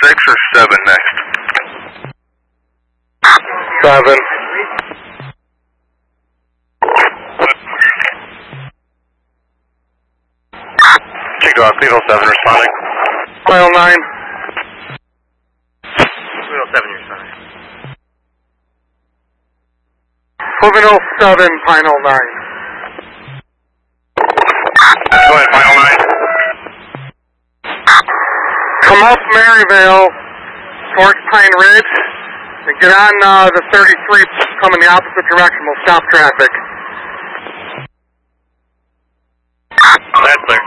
6 or 7 next? 7. Chico, Cleveland 7 responding. Final 9. Cleveland 7, you're responding. Cleveland 7, final 9. Go ahead, final 9. Come up Maryvale towards Pine Ridge and get on the 33 coming the opposite direction. We'll stop traffic. That's clear.